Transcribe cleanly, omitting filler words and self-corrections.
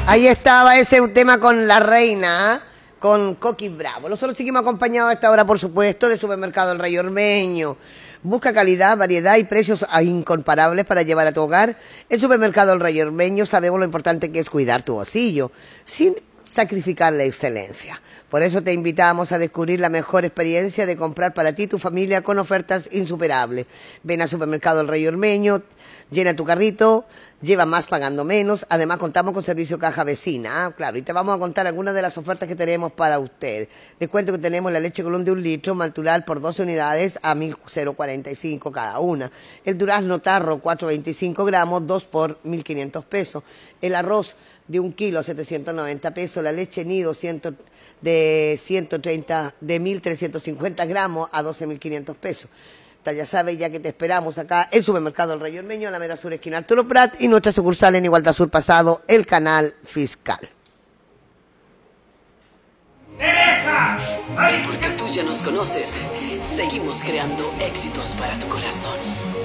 Ahí estaba ese tema con la reina, ¿ah? Con Coqui Bravo. Nosotros seguimos acompañados a esta hora, por supuesto, de Supermercado El Rey Ormeño. Busca calidad, variedad y precios incomparables para llevar a tu hogar. En Supermercado El Rey Ormeño sabemos lo importante que es cuidar tu bolsillo, sin sacrificar la excelencia. Por eso te invitamos a descubrir la mejor experiencia de comprar para ti y tu familia con ofertas insuperables. Ven a Supermercado El Rey Ormeño, llena tu carrito, lleva más pagando menos. Además contamos con servicio caja vecina, claro, y te vamos a contar algunas de las ofertas que tenemos para usted. Les cuento que tenemos la leche Colón de 1 litro, Maltural por 12 unidades a 1.045 cada una. El durazno tarro 425 gramos, 2 por 1.500 pesos. El arroz de 1 kilo 790 pesos. La leche nido de 1.350 gramos a 12.500 pesos. Ya sabes, ya que te esperamos acá en Supermercado El Rey Ormeño, en la Alameda Sur, esquina Arturo Prat, y nuestra sucursal en Igualdad Sur Pasado, el Canal Fiscal. ¡Teresa! Porque tú ya nos conoces, seguimos creando éxitos para tu corazón.